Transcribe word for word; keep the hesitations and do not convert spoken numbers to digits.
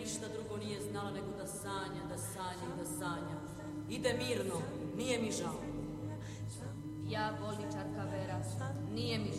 ništa drugo nije znala nego da sanja, da sanja i da sanja. Ide mirno, nije mi žao. Ja, bolničarka Vera, nije mi